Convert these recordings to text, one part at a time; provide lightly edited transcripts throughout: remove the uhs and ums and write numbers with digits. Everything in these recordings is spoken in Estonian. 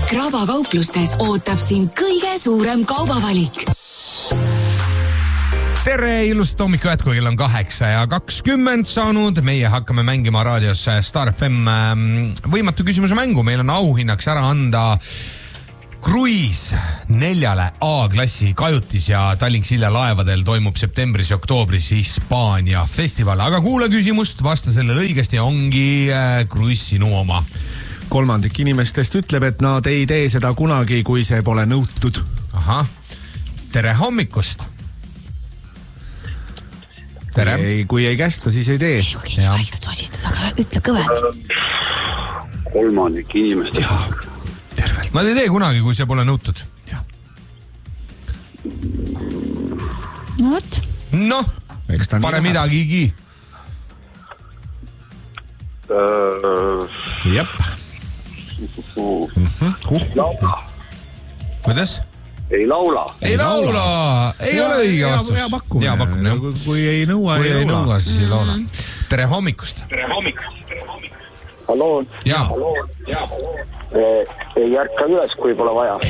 Kraba kauplustes ootab sind kõige suurem kaubavalik. Tere, ilusat hommiku jätku, kell on 8:20 saanud. Meie hakkame mängima raadios Star FM võimatu küsimuse mängu. Meil on auhinnaks ära anda kruiis 4 A-klassi kajutis ja Tallink-Silja laevadel toimub septembris ja oktoobris Hispaania festival. Aga kuula küsimust, vasta sellele õigesti, ongi kruiis sinu oma. Kolmandik inimestest ütleb, et nad ei tee seda kunagi, kui see pole nõutud. Ahah, tere hommikust. Tere. Kui ei kästa, siis ei tee. Ei vaikselt sosistas, aga ütle kõvemini. Kolmandik inimestest. Jaa, tervelt. Nad ei tee kunagi, kui see pole nõutud. No võt. Noh, pare midagigi. Jep. Laula. Kuidas? Ei laula. Ei laula. Ei ole õige vastus. Hea pakkumine. Kui ei nõua, ei nõua. Siis ei laula. Tere hommikust. Halloo. Jaa. Ei ärka üles, kui pole vaja.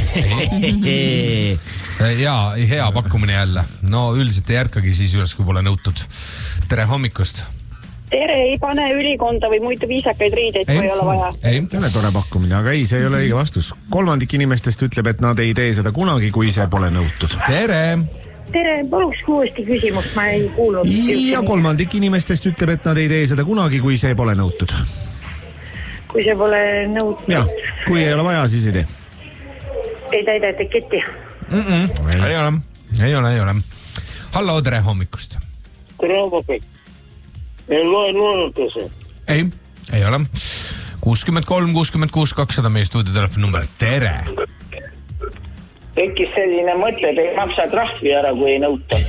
Jaa, hea pakkumine jälle. No üldiselt ei ärkagi siis üles, kui pole nõutud. Tere hommikust. Tere, ei pane ülikonda või muidu viisakaid riideid, kui ei ole vaja. Ei, selle tore pakkumine, aga ei, see ei ole õige vastus. Kolmandik inimestest ütleb, et nad ei tee seda kunagi, kui see pole nõutud. Tere. Tere, paluks uuesti küsimust, ma ei kuulnud. Ja kolmandik inimestest ütleb, et nad ei tee seda kunagi, kui see pole nõutud. Kui see pole nõutud. Ja, kui ei ole vaja, siis ei tee. Ei täida etiketti. Ei ole. Hallo, tere hommikust. Tere hommikust. Ei loe loenutuse. Ei ole. 63 66 200 meie stuudiotelefoni number. Tere. Tekkis selline mõte, et ei maksa trahvi ära, kui ei nõuta.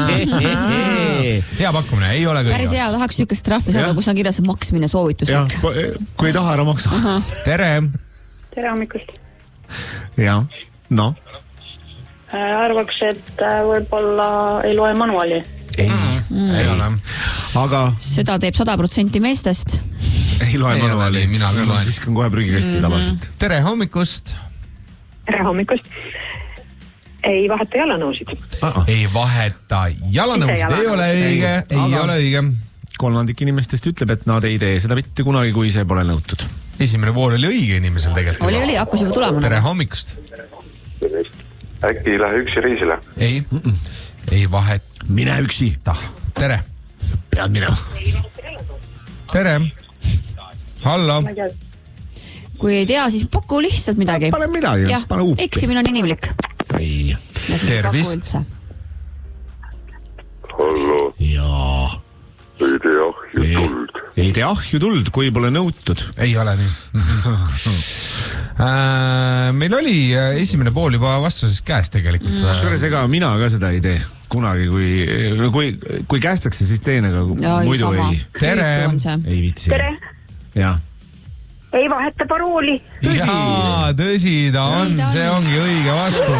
Hea pakkumine, ei ole kõige. Päris hea, tahaks sükest trahvi saada, kus on kirjas maksmine soovituslik. Kui ei taha ära maksa. Tere. Tere hommikust. Ja, no. Arvaks, et võib-olla ei loe manuali. Ei ole. Aga seda teeb 100% meestest. ei loe manuali. Mina ka loen. Viskan kohe prügikasti tavaliselt. Tere hommikust. Tere hommikust. Ei vaheta jalanõusid. Ei vaheta jalanõusid. Ei ole õige. Ei ole õige. Kolmandik inimestest ütleb, et nad ei tee seda mitte kunagi, kui see pole nõutud. Esimene pool oli õige inimesel tegelikult. Oli, hakkas juba tulema. Tere hommikust. Äkki ei lähe üksi reisile? Ei vahet. Mine üksi. Tere. Pead minema. Tere. Hallo. Kui ei tea, siis paku lihtsalt midagi. Pane midagi. Jah, pane uupi. eksimine on inimlik. Ei. Tervist. Hallo. Jaa. Ei tee ahju tuld. Ei tee ahju tuld, kui pole nõutud. Ei ole nii. Meil oli esimene pool juba vastuses käes tegelikult. Kusjuures ega mina ka seda ei tee. Kunagi, kui käestakse, siis teen, aga muidu ei. Tere. Ei vitsi. Tere. Ja. Ei vaheta parooli. Jaa, tõsi ta on. See ongi õige vastu.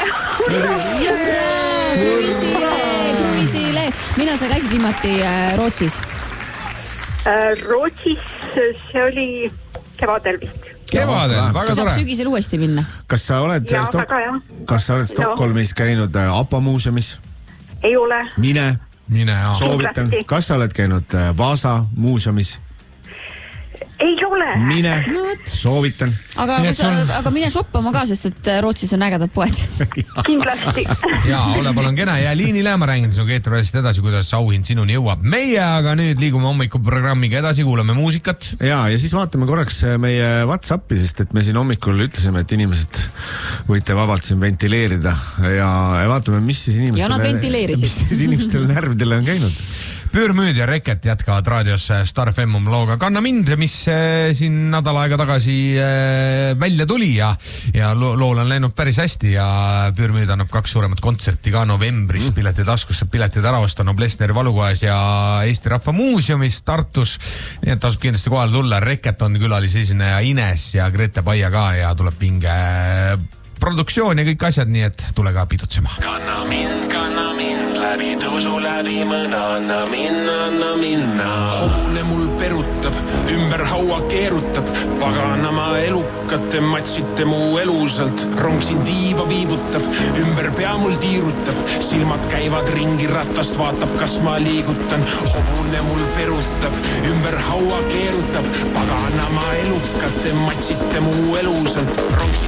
Kruiisile. Millal sa käisid viimati Rootsis? Rootsis see oli kevadel vist. Kevadel, väga saab tore. sügisel uuesti minna. Kas sa oled Stockholmis käinud APA muuseumis? Ei ole. Mine, soovitan. Kindlasti. Kas sa oled käinud Vaasa muuseumis? Ei ole. Mine, soovitan. Aga mine shoppama ka, sest et Rootsis on ägedad poed. Kindlasti. Jaa, ole palun kena ja liinile ma räägin sinuga eetrivälist edasi, kuidas auhind sinuni jõuab. Meie aga nüüd liigume hommikuprogrammiga edasi, kuulame muusikat. Ja siis vaatame korraks meie WhatsAppi, sest et me siin hommikul ütlesime, et inimesed võite vabalt siin ventileerida ja vaatame, mis siis inimestel närvidele on käinud. Püürmüüd ja Reket jätkavad raadios Star FM oma looga Kanna mind, mis siin nädal aega tagasi välja tuli ja lool on läinud päris hästi ja Püürmüüd annab 2 suuremat kontserti ka novembris. Pileti taskusse piletid ära osta Noblessneri valukojas ja Eesti Rahva Muuseumis Tartus. Nii et tasub kindlasti kohale tulla. Reket on külalisesineja Ines ja Grete Paia ka ja tuleb pinge produktsioon ja kõik asjad, nii et tule ka pidutsema. Kanna mind läbi tõusu läbi mõna, anna minna. Hobune mul perutab, ümber haua keerutab, paganama elukate matsite mu elusalt. Rong siin tiiba viibutab, ümber pea mul tiirutab, silmad käivad ringi ratast, vaatab kas ma liigutan. Hobune mul perutab, ümber haua keerutab, paganama elukate matsite mu elusalt. Rong siin